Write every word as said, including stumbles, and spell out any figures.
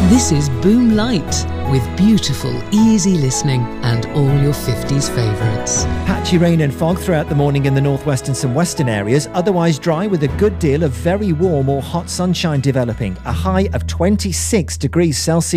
This is Boom Light, with beautiful, easy listening and all your fifties favourites. Patchy rain and fog throughout the morning in the northwest and some western areas, otherwise dry with a good deal of very warm or hot sunshine developing. A high of twenty-six degrees Celsius.